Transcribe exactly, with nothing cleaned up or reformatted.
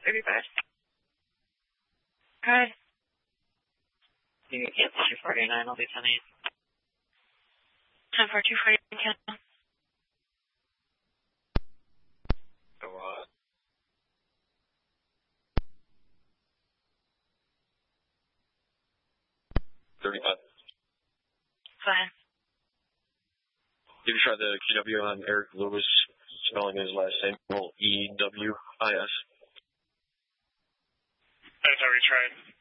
thirty-five. Go ahead. You can cancel two forty-nine. I'll do ten eight. ten four two forty-nine cancel. So, uh, thirty-five. Fine. Did you try the Q W on Eric Lewis, spelling his last name, well, E W I S? That's how we tried.